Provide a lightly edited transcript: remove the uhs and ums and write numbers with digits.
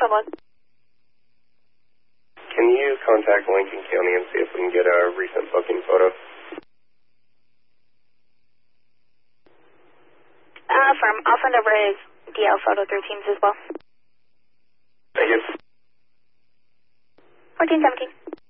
1. Can you contact Lincoln County and see if we can get a recent booking photo? Firm. I'll send over his DL photo through Teams as well. Thank you. 1417.